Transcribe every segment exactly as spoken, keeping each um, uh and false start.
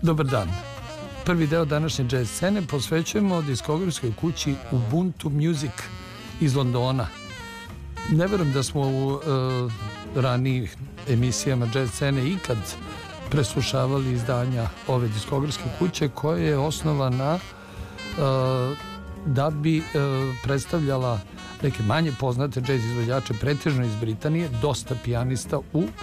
Dobar dan. Prvi deo današnje jazz scene posvećujemo diskografskoj kući Ubuntu Music iz Londona. Ne verujem da smo u uh, ranijih emisijama jazz scene ikad preslušavali izdanja ove diskografske kuće, koja je osnovana uh, da bi uh, predstavljala neke manje poznate jazz izvođače, pretežno iz Britanije, dosta pijanista u uh,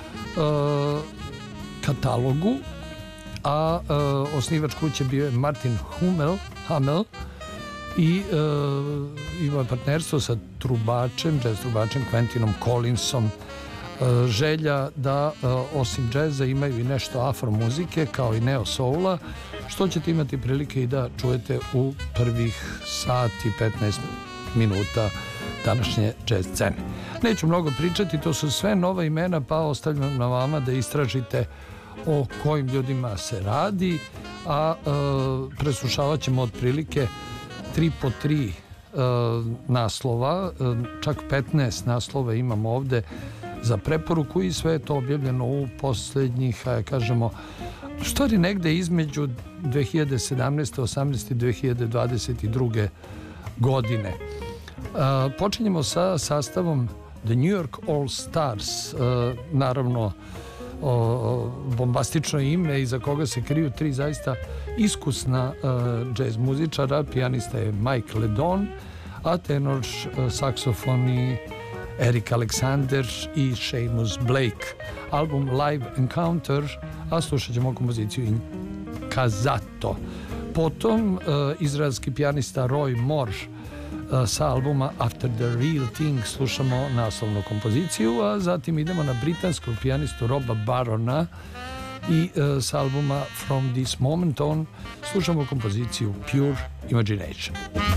katalogu, a uh, osnivač kuće bio je Martin Hummel, Hummel i uh, imao je partnerstvo sa trubačem, jazz trubačem Quentinom Collinsom. Uh, želja da uh, osim džeza imaju i nešto afro muzike kao i neo soula, što ćete imati prilike i da čujete u prvih sat i petnaest minuta današnje jazz scene. Neću mnogo pričati, to su sve nova imena, pa ostavljam na vama da istražite o kojim ljudima se radi, a e, preslušavat ćemo otprilike tri po tri e, naslova, e, čak petnaest naslova imamo ovde za preporuku i sve je to objavljeno u poslednjih, a kažemo, što je negde između dve hiljade sedamnaeste, osamnaeste i dve hiljade dvadeset druge godine. E, počinjemo sa sastavom The New York All Stars, e, naravno O, o, bombastično ime iza koga se kriju tri zaista iskusna uh, jazz muzičara. Pijanista je Mike Ledon, a tenor uh, saksofoni Eric Alexander i Seamus Blake. Album Live Encounter, a slušat ćemo kompoziciju Inkazato. Potom uh, izraelski pijanista Roy Moore sa albuma After the Real Thing slušamo naslovnu kompoziciju, a zatim idemo na britanskog pijanistu Roba Barona i uh, sa albuma From This Moment On slušamo kompoziciju Pure Imagination.